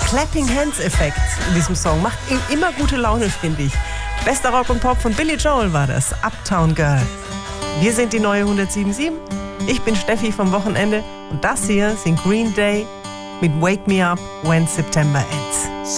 Clapping Hands Effekt in diesem Song. Macht immer gute Laune, finde ich. Bester Rock und Pop von Billy Joel war das. Uptown Girl. Wir sind die neue 107.7. Ich bin Steffi vom Wochenende und das hier sind Green Day mit Wake Me Up When September Ends.